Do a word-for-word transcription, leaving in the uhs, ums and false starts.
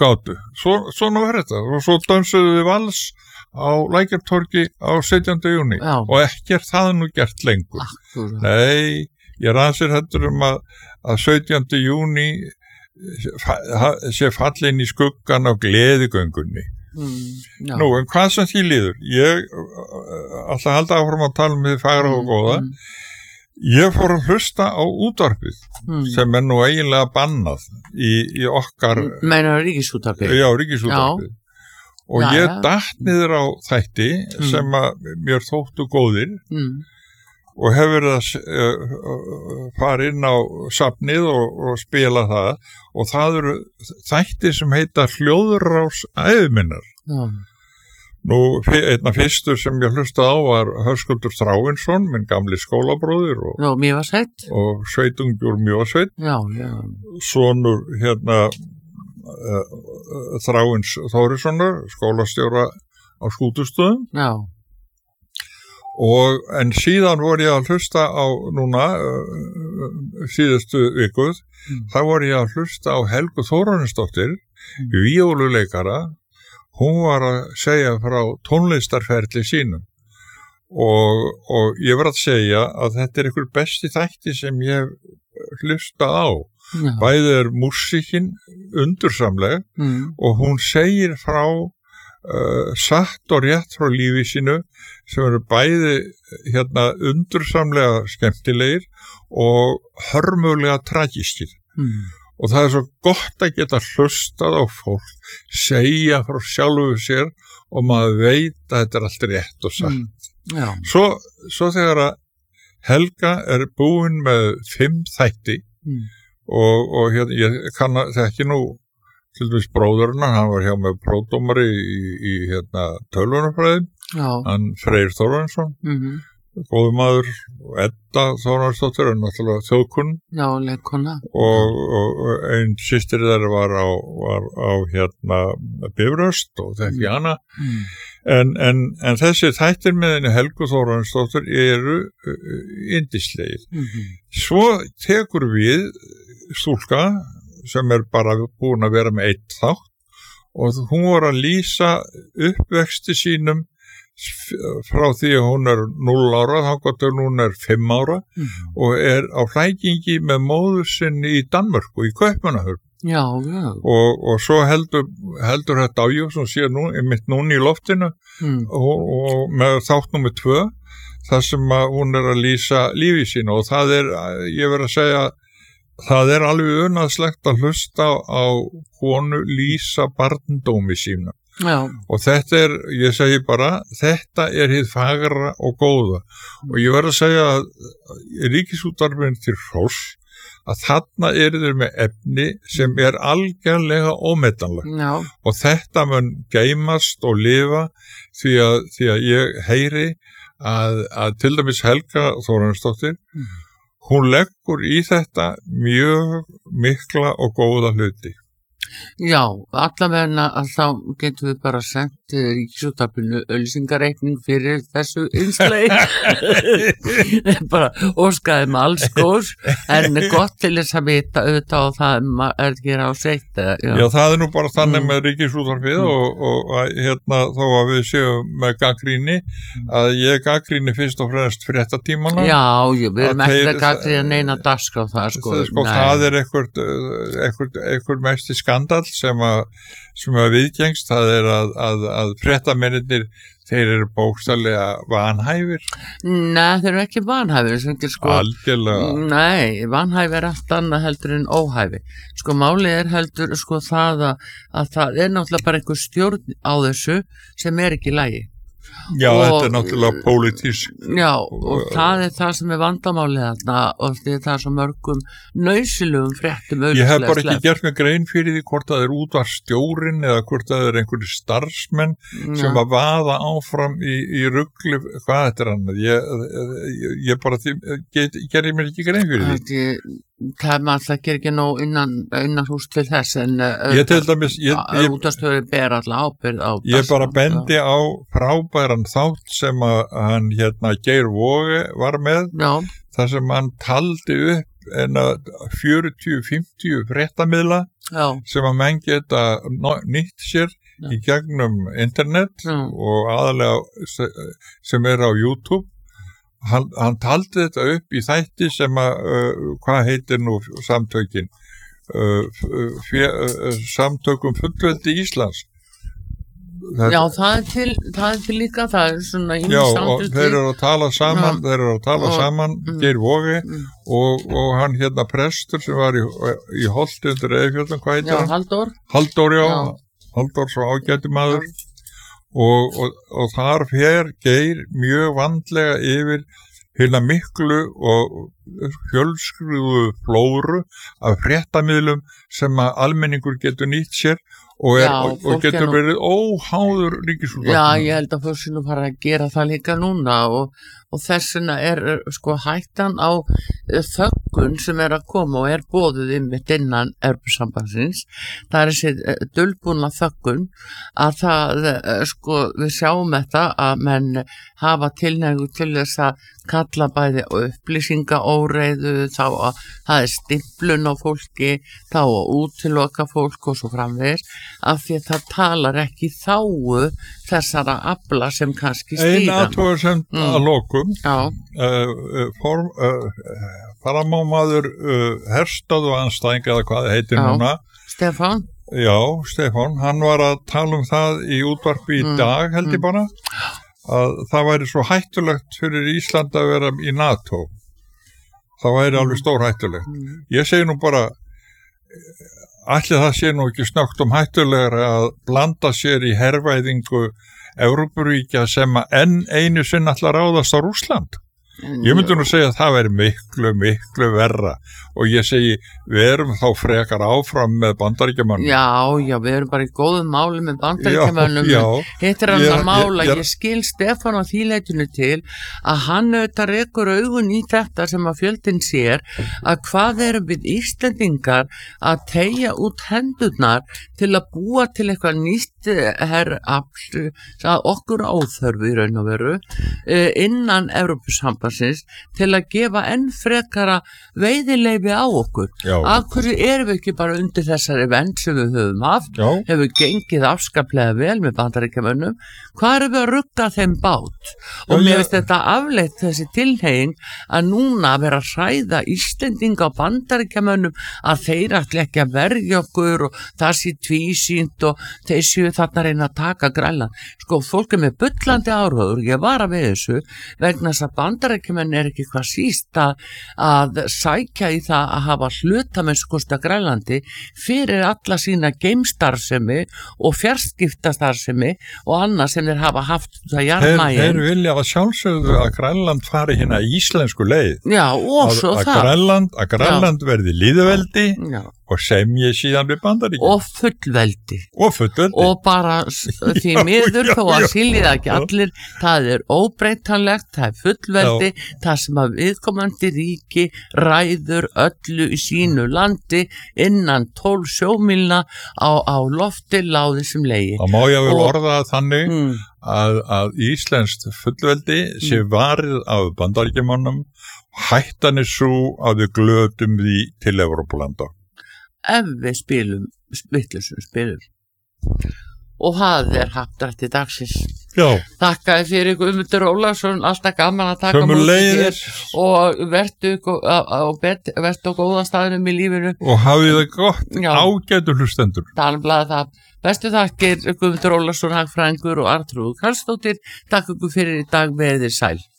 gátu. Svo, svona var þetta. Og svo dansuðu við vals á Lækjartorgi á sautjánda júní Já. og ekki er það nú gert lengur. Akkurat. Nei, ég rannsir hættur um að, að sautjánda júní sé fallin í skuggan á gleðigöngunni. Mm, Nú, en hvað sem því líður? Ég alltaf halda áfram að tala um því fagra og góða. mm. Ég fór að hlusta á útvarpið Mm. sem er nú eiginlega bannað í, í okkar, Meinar Ríkisútvarpið? já, ríkisútvarpið. Og Já, ég já. datt niður á þætti Mm. sem að mér þóttu góðir Mm. og hefur verið að uh, fara inn á safnið og, og spila það og það eru þættir sem heita Hljóðrás æviminnar. Já. Nú, einna fyrstur sem ég hlustaði á var Höskuldur Þráinsson, minn gamli skólabróðir og, Nú, mér var sett? og Sveitungbjúr Mjósveit, Já, já. sonur hérna uh, Þráins Þórissonar, skólastjóra á Skútustöðum. Já. Og, en síðan voru ég að hlusta á núna uh, síðustu vikuð, Mm. þá voru ég að hlusta á Helgu Þóransdóttir, mm. víóluleikara. Hún var að segja frá tónlistarferli sínum og, og ég var að segja að þetta er einhver besti þætti sem ég hef hlustað á. Já. Bæði er músíkin undursamleg Mm. og hún segir frá uh, satt og rétt frá lífi sínu sem eru bæði hérna undursamlega skemmtilegir og hörmulega tragiskir. Mm. Og það er svo gott að geta hlustað á fólk, segja frá sjálfu sér og maður veit að þetta er allt rétt og satt. Mm. Já. Svo, svo þegar að Helga er búin með fimm þætti Mm. og, og hérna, ég kann að þekki nú til dæmis bróðurinn, hann var hjá með prófdómari í, í hérna tölvunarfræðin, Já. hann Freyr Þórarinsson, Mm. góður maður, og Edda Þórarinsdóttir er náttúrulega þjóðkunn Já, leikona. og, og einn systir þeirra var á, var á hérna Bifröst og þekki Mm. hana. Mm. En, en, en þessi þættir með henni Helgu Þórarinsdóttir eru uh, yndislegir. Mm. Svo tekur við stúlka sem er bara búin að vera með eitt þátt og hún var að lýsa uppvexti sínum frá því að hún er núll ára, þangað til hún er fimm ára Mm. og er á hrækingi með móður sinni í Danmörku, í Kaupmannahöfn. Já, já. Og, og svo heldur, heldur þetta ájú sem sé nú, einmitt núna í loftinu Mm. og, og með þátt númer tvö þar sem að hún er að lýsa lífi sína og það er, ég verð að segja það er alveg unaðslegt að hlusta á konu lýsa barndómi sína. Já. Og þetta er, ég segi bara, þetta er hið fagra og góða. Og ég verð að segja að Ríkisútvarpinu til hróss að þarna eru þeir með efni sem er algjörlega ómetanlegt. Já. Og þetta mun geymast og lifa því að, því að ég heyri að, að til dæmis Helga Þórarinsdóttir, Mm. hún leggur í þetta mjög mikla og góða hluti. Já, allavegna að þá getum við bara sendt Ríkisútvarpinu auglýsingareikning fyrir þessu innslagi. Bara óskaði með alls góðs, en gott til þess að vita auðvitað og það er ekki á seitt. Já. Já, það er nú bara þannig Mm. með Ríkisútvarpið Mm. og, og að, hérna, þó að við séum með gagnrýni, að ég gagnrýni fyrst og fremst fréttatímana. Já, ég, við erum Að ekki þeir- að gagnrýna neina dagskrá það, sko. Það, sko, Nei. það er einhvert, einhvert, einhvert mesti skandall sem að, sem að viðgengst, það er að, að, að fréttamennir, þeir eru bókstaflega vanhæfir. Nei, þeir eru ekki vanhæfir, sem ekki sko. Algjörlega. Nei, vanhæfi er allt annað heldur en óhæfi. Sko, málið er heldur sko það að, að það er náttúrulega bara einhver stjórn á þessu sem er ekki í lagi. Já, Og- þetta er náttúrulega pólitísk. Já, og það er það sem er vandamálið þarna og það er það svo mörgum nauðsynlegum fréttum Ég hef bara ekki auglýslega gert mig grein fyrir því hvort það er útvarpsstjórinn eða hvort það er einhverju starfsmenn sem að vaða áfram í, í rugli, hvað þetta er annað, ég, ég, ég bara get, gerði mér ekki grein fyrir því. Ég, það er maður það gerir ekki nóg innan, innan hús til þess en Ég til dæmis, ég, ég, útastöður ber alltaf ábyrgð á ég bara dagskrá. bendi á frábæran þátt sem að hann hérna Geir Voge var með, Já, þar sem hann taldi upp en að fjörutíu fimmtíu fréttamiðla Já. sem að menn geta nýtt sér Já. í gegnum internet Já. og aðalega sem er á YouTube. Hann, hann taldi þetta upp í þætti sem að, uh, hvað heitir nú samtökin? Uh, fjö, uh, samtökum fullveldi Íslands. Þetta, já, það er, til, það er til líka, það er svona já, og þeir eru að tala saman, já. þeir eru að tala og, saman, mm, Geir Vogi mm. og, og hann hérna prestur sem var í, í Holti undir Eyjafjöllum, hvað heitir já, hann? Halldór. Halldór, já, já. Halldór svo ágæti maður og, og, og þar fer Geir mjög vandlega yfir hérna miklu og fjölskruðu flóru af fréttamiðlum sem að almenningur getur nýtt sér og, er, já, og, og getur nú... verið óháður ríkisútvarpinu. Já, ég held að fólk sé nú fara að gera það líka núna og, og þess vegna er sko hættan á þöggun sem er að koma og er boðuð einmitt innan Evrópusambandsins. Það er þessi dulbúna þöggun að það sko við sjáum þetta að menn hafa tilneigu til þess að kalla bæði upplýsingaóreiðu, þá að það er stimplun á fólki, þá að útiloka fólk og svo framvegis, af því að það talar ekki þáu þessara afla sem kannski stýra. Einn athugasemd mm. að lokum, uh, form, uh, faramámaður uh, herstöðu anstæðing eða hvað heitir Já. núna. Stefán? Já, Stefán, hann var að tala um það í útvarpi í mm. dag held ég bara. Að það væri svo hættulegt fyrir Ísland að vera í NATO. Það væri alveg stór hættulegt. Mm. Ég segi nú bara, ætli það sé nú ekki snögt um hættulegra að blanda sér í hervæðingu Evrópuríkja sem að enn einu sinn ætla að ráðast á Rússland. Ég myndi nú segja að það væri miklu, miklu verra og ég segi, við erum þá frekar áfram með Bandaríkjamönnum. Já, já, við erum bara í góðum máli með Bandaríkjamönnum. Hitt er annað mála, ég, ég skil Stefán á því leitinu til að hann auðvitað rekur augun í þetta sem að fjöldin sér, að hvað erum við Íslendingar að teygja út hendurnar til að búa til eitthvað nýtt herrafl, að okkur áþörfu í raun og veru, innan Evrópusambandsins til að gefa enn frekara veiðileyfi á okkur. Já. Af hverju erum við ekki bara undir þessari vernd sem við höfum haft, Já. hefur gengið afskaplega vel með Bandaríkjamönnum, hvað erum við að rugga þeim bát? Og Já, mér finnst þetta afleitt þessi tilhneiging að núna vera að hræða Íslendinga á Bandaríkjamönnum að þeir ætli ekki að verja okkur og það sé tvísýnt og þeir séu þarna reyna að taka Grænland. Sko, fólk er með bullandi áróður, ég var að við þessu vegna þess að Bandaríkjamenn er ekki hvað síst að, að sækja í það að hafa hlutamennskost að Grænlandi fyrir alla sína geimstarfsemi og fjarskiptastarfsemi og annað sem þeir hafa haft það jarðmægin. Þeir, þeir vilja að sjálfsögðu að Grænland fari hérna íslensku leið. Já, og að, svo að það. Grænland, að Grænland verði lýðveldi Já. og semji síðan við Bandaríkjum. Og fullveldi. Og fullveldi. Og bara því miður þó að skilja það ekki allir, það er óbreytanlegt, það er fullveldi, já. Það sem að viðkomandi ríki ræður öllu í sínu landi innan tólf sjómílna á, á lofti láði sem legi. Það má ég vel orða þannig mm. að, að íslenskt fullveldi sé varið af Bandaríkjumannum, hættan er svo að við glötum því til Evrópulanda. Ef við spilum vitlausum spilum og það er haptrætti dagsins. Já. Þakkaði fyrir Guðmundur Ólafsson, alltaf gaman að taka mútið hér og vertu á góða staðinum í lífinu og hafið það gott. Já. Ágætu hlustendur. Talblaða það. Bestu þakkir Guðmundur Ólafsson, hagfræðingur og Arnþrúður Karlsdóttir. Takk ykkur fyrir í dag, verið sæl.